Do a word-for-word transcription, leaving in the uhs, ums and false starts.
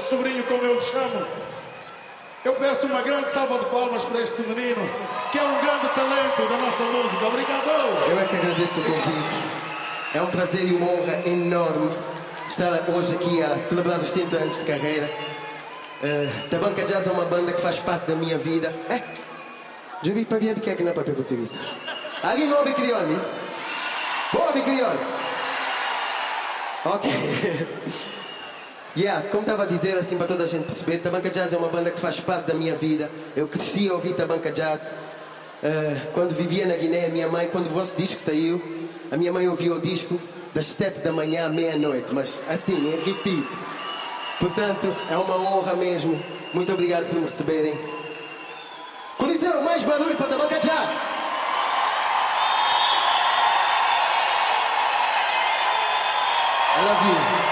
sobrinho, como eu lhe chamo. Eu peço uma grande salva de palmas para este menino, que é um grande talento da nossa música. Obrigado! Eu é que agradeço o convite. É um prazer e uma honra enorme estar hoje aqui a celebrar os trinta anos de carreira. Uh, Tabanca Jazz é uma banda que faz parte da minha vida. É? Já vi para ver porque é que não é para português. Ali não houve crioulo? Houve crioulo? Ok. Yeah, como estava a dizer, assim, para toda a gente perceber, Tabanca Jazz é uma banda que faz parte da minha vida. Eu cresci a ouvir Tabanca Jazz. Uh, quando vivia na Guiné, a minha mãe, quando o vosso disco saiu, a minha mãe ouvia o disco das sete da manhã à meia-noite, mas assim, em repeat. Portanto, é uma honra mesmo. Muito obrigado por me receberem. Coliseu, mais barulho para Tabanca Jazz! I love you.